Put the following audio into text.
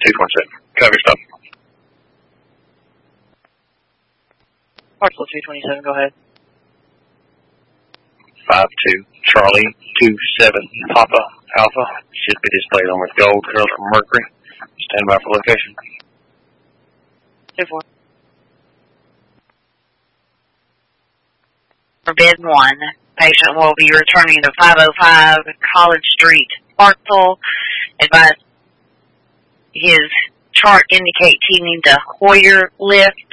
227. Cover stop. Parcel 227, go ahead. 52 Charlie 27 Papa Alpha should be displayed on with gold curls from Mercury. Stand by for location. 2-4. For bed 1, patient will be returning to 505 College Street, Hartsville. Advise his chart indicates he needs a Hoyer lift